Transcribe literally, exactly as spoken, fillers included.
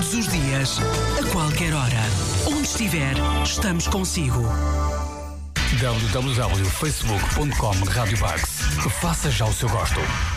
Todos os dias, a qualquer hora. Onde estiver, estamos consigo. w w w ponto facebook ponto com Rádio Bugs. Faça já o seu gosto.